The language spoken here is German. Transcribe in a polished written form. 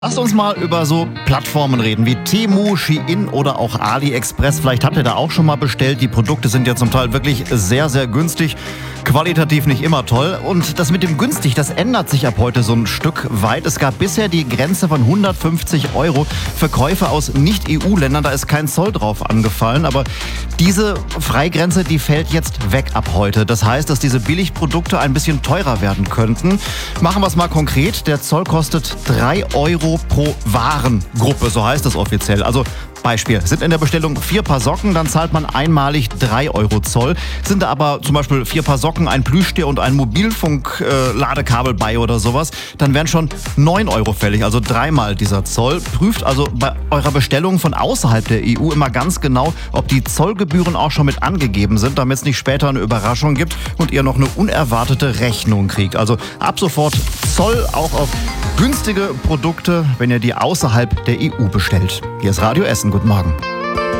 Lasst uns mal über so Plattformen reden wie Temu, Shein oder auch AliExpress. Vielleicht habt ihr da auch schon mal bestellt. Die Produkte sind ja zum Teil wirklich sehr, sehr günstig. Qualitativ nicht immer toll. Und das mit dem günstig, das ändert sich ab heute so ein Stück weit. Es gab bisher die Grenze von 150 € für Käufe aus Nicht-EU-Ländern. Da ist kein Zoll drauf angefallen. Aber diese Freigrenze, die fällt jetzt weg ab heute. Das heißt, dass diese Billigprodukte ein bisschen teurer werden könnten. Machen wir es mal konkret. Der Zoll kostet 3 € pro Warengruppe, so heißt es offiziell. Also Beispiel, sind in der Bestellung 4 Paar Socken, dann zahlt man einmalig 3 € Zoll. Sind da aber zum Beispiel 4 Paar Socken, ein Plüschtier und ein Mobilfunk-Ladekabel bei oder sowas, dann wären schon 9 € fällig, also dreimal dieser Zoll. Prüft also bei eurer Bestellung von außerhalb der EU immer ganz genau, ob die Zollgebühren auch schon mit angegeben sind, damit es nicht später eine Überraschung gibt und ihr noch eine unerwartete Rechnung kriegt. Also ab sofort Zoll auch auf günstige Produkte, wenn ihr die außerhalb der EU bestellt. Hier ist Radio Essen. Guten Morgen.